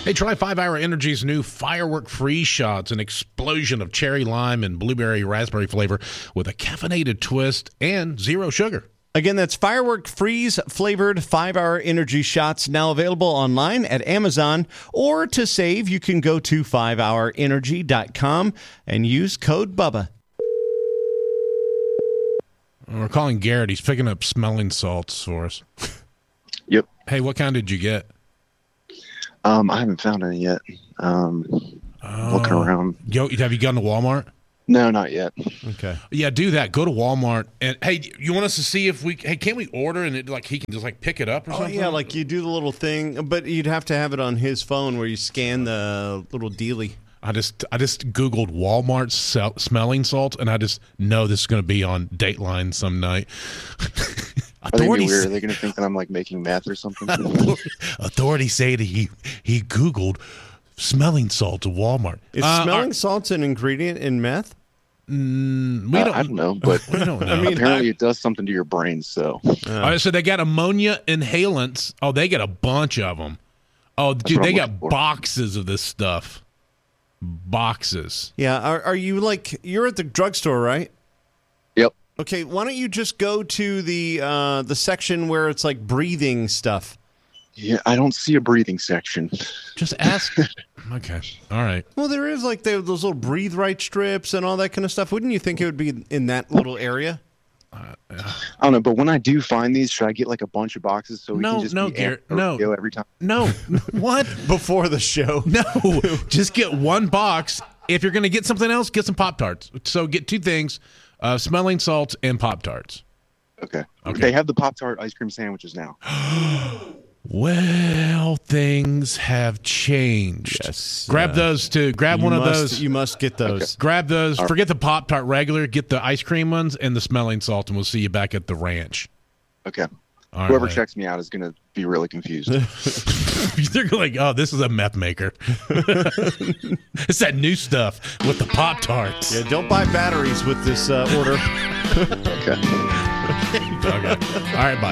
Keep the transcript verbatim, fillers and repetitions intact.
Hey, try five hour Energy's new Firework Freeze Shots, an explosion of cherry lime and blueberry raspberry flavor with a caffeinated twist and zero sugar. Again, that's Firework Freeze flavored five hour Energy Shots, now available online at Amazon. Or to save, you can go to five hour energy dot com and use code BUBBA. We're calling Garrett. He's picking up smelling salts for us. Yep. Hey, what kind did you get? Um, I haven't found any yet. Um, Oh. looking around. Yo, have you gone to Walmart? No, not yet. Okay. Yeah, do that. Go to Walmart and hey, you want us to see if we? Hey, can't we order and it like he can just like pick it up or Oh, something? yeah, like you do the little thing, but you'd have to have it on his phone where you scan the little dealie. I just I just Googled Walmart sell, smelling salts, and I just know this is going to be on Dateline some night. Are they gonna be Authorities, weird? Are they going to think that I'm like making meth or something? authorities say that he he Googled smelling salts at Walmart. Is Uh, smelling are- salts an ingredient in meth? we Uh, don't, I don't know, but we don't know. I mean, apparently it does something to your brain. So All right, so they got ammonia inhalants. Oh, they got a bunch of them. Oh, dude, what they I'm got looking for. boxes of this stuff. Boxes. Yeah. Are, are you like, you're at the drugstore, right? yep. Okay, why don't you just go to the uh, the section where it's like breathing stuff? Yeah, I don't see a breathing section. Just ask. Okay. All right. Well, there is like the, those little breathe right strips and all that kind of stuff. Wouldn't you think it would be in that little area? I don't know, but when I do find these, should I get like a bunch of boxes so we No, can just no, be Garrett, amped no. go every time? No. What? Before the show. No. Just get one box. If you're going to get something else, get some Pop-Tarts. So get two things, uh, smelling salts and Pop-Tarts. Okay. Okay. They have the Pop-Tart ice cream sandwiches now. Well, things have changed. Yes, Grab uh, those too. Grab You one of must- those. You must get those. Grab those. Forget the Pop-Tart regular. Get the ice cream ones and the smelling salt, and we'll see you back at the ranch. Okay. All Whoever right. checks me out is going to be really confused. They're like, oh, this is a meth maker. It's that new stuff with the Pop-Tarts. Yeah, don't buy batteries with this uh, order. Okay. Okay. All right, bye.